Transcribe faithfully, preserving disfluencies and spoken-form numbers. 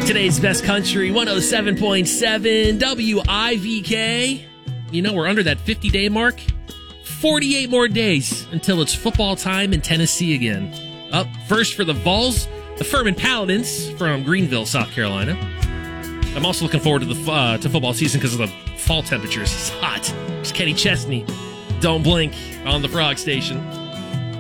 Today's best country, one oh seven point seven W I V K. You know, we're under that fifty-day mark. forty-eight more days until it's football time in Tennessee again. Up first for the Vols, the Furman Paladins from Greenville, South Carolina. I'm also looking forward to the uh, to football season because of the fall temperatures. It's hot. It's Kenny Chesney. Don't blink on the Frog Station.